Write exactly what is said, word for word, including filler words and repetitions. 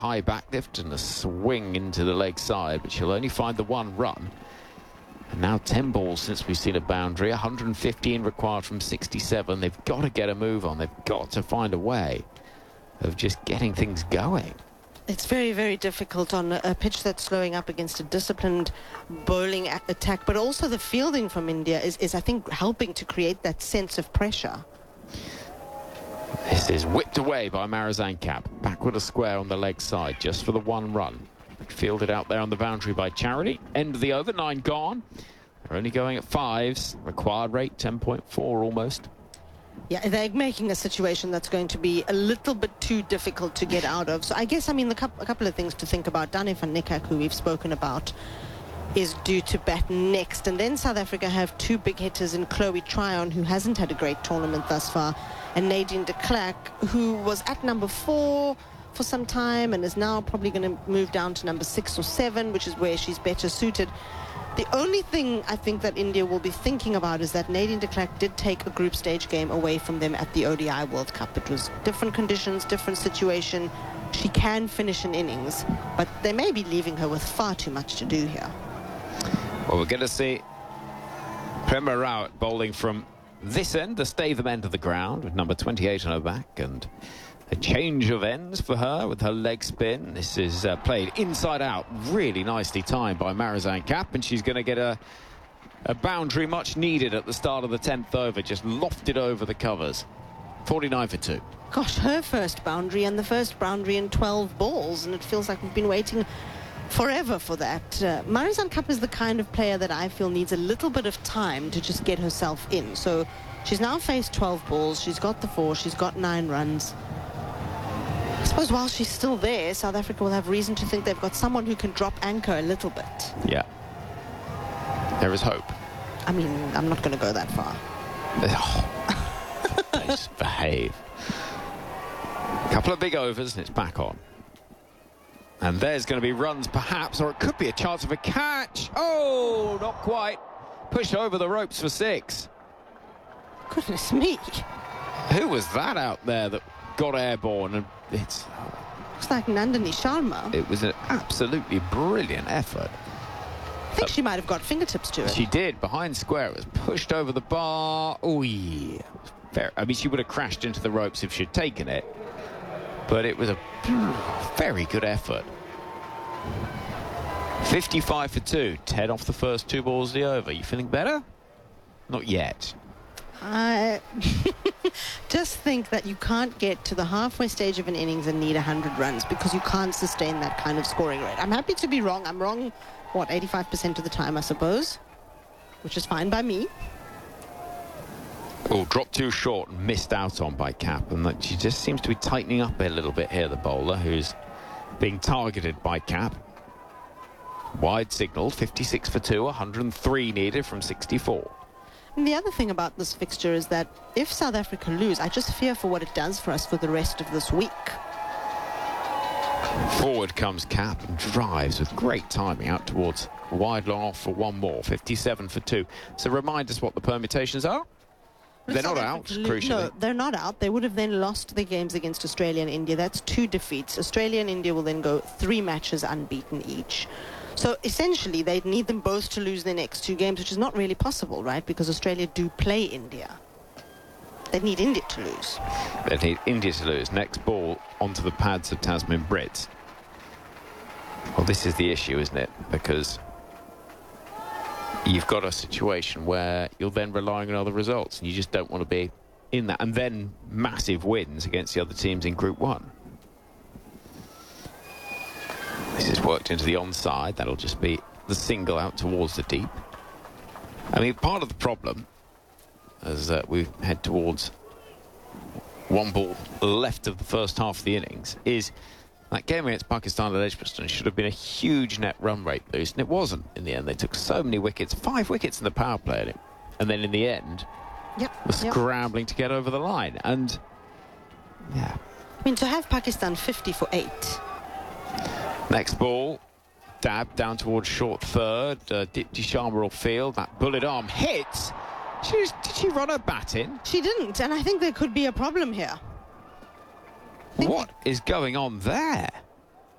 high backlift and a swing into the leg side, but she'll only find the one run. And now ten balls since we've seen a boundary, one hundred fifteen required from sixty-seven. They've got to get a move on. They've got to find a way of just getting things going. It's very, very difficult on a pitch that's slowing up against a disciplined bowling attack, but also the fielding from India is, is, I think, helping to create that sense of pressure. This is whipped away by Marizanne Kapp. Backward a square on the leg side, just for the one run. Fielded out there on the boundary by Charity. End of the over, nine gone. They're only going at fives. Required rate, ten point four almost. Yeah, they're making a situation that's going to be a little bit too difficult to get out of. So I guess, I mean, the cu a couple of things to think about. Dane van Niekerk, who we've spoken about, is due to bat next. And then South Africa have two big hitters in Chloe Tryon, who hasn't had a great tournament thus far, and Nadine de Klerk, who was at number four for some time and is now probably going to move down to number six or seven, which is where she's better suited. The only thing I think that India will be thinking about is that Nadine de Klerk did take a group stage game away from them at the O D I World Cup. It was different conditions, different situation. She can finish an innings, but they may be leaving her with far too much to do here. Well, we're going to see Prema Rawat bowling from this end, the Statham end of the ground, with number twenty-eight on her back, and a change of ends for her with her leg spin. This is uh, played inside out, really nicely timed by Marizanne Kapp, and she's going to get a, a boundary much needed at the start of the tenth over, just lofted over the covers. forty-nine for two. Gosh, her first boundary and the first boundary in twelve balls, and it feels like we've been waiting forever for that. Uh, Marizanne Kapp is the kind of player that I feel needs a little bit of time to just get herself in. So she's now faced twelve balls, she's got the four, she's got nine runs. I suppose while she's still there, South Africa will have reason to think they've got someone who can drop anchor a little bit. Yeah. There is hope. I mean, I'm not going to go that far. Oh, nice behave. Couple of big overs and it's back on. And there's going to be runs perhaps, or it could be a chance of a catch. Oh, not quite. Pushed over the ropes for six. Goodness me. Who was that out there that got airborne? And it's looks like Nandini Sharma. It was an absolutely brilliant effort. I think uh, she might have got fingertips to it. She did, behind square. It was pushed over the bar. Oh, yeah. Fair. I mean, she would have crashed into the ropes if she'd taken it. But it was a very good effort. fifty-five for two. ten off the first two balls of the over. You feeling better? Not yet. I just think that you can't get to the halfway stage of an innings and need one hundred runs because you can't sustain that kind of scoring rate. I'm happy to be wrong. I'm wrong, what, eighty-five percent of the time, I suppose, which is fine by me. Oh, dropped too short and missed out on by Kapp, and that she just seems to be tightening up a little bit here, the bowler, who's being targeted by Kapp. Wide signal, fifty-six for two, one hundred three needed from sixty-four. And the other thing about this fixture is that if South Africa lose, I just fear for what it does for us for the rest of this week. Forward comes Kapp and drives with great timing out towards wide long off for one more, fifty-seven for two. So remind us what the permutations are. They're not out, crucially. No, they're not out. They would have then lost the games against Australia and India. That's two defeats. Australia and India will then go three matches unbeaten each. So essentially, they'd need them both to lose their next two games, which is not really possible, right? Because Australia do play India. They need India to lose. They need India to lose. Next ball onto the pads of Tasmin Brits. Well, this is the issue, isn't it? Because you've got a situation where you're then relying on other results, and you just don't want to be in that. And then massive wins against the other teams in Group One. This is worked into the onside. That'll just be the single out towards the deep. I mean, part of the problem, as uh, we head towards one ball left of the first half of the innings, is that game against Pakistan at Edgbaston should have been a huge net run rate boost, and it wasn't in the end. They took so many wickets, five wickets in the power play, and then in the end, yep, were yep. scrambling to get over the line. And, yeah. I mean, to have Pakistan fifty for eight. Next ball, dab down towards short third. Uh, Dipti Sharma will field. That bullet arm hits. She was, did she run her bat in? She didn't, and I think there could be a problem here. What is going on there?